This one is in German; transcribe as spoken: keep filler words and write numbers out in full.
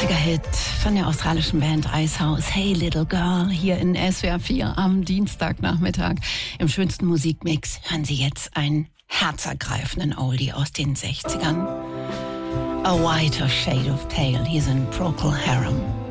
Hit von der australischen Band Icehouse, Hey Little Girl, hier in S W R vier am Dienstagnachmittag. Im schönsten Musikmix hören Sie jetzt einen herzergreifenden Oldie aus den sechzigern. A Whiter Shade of Pale, hier sind Procol Harum.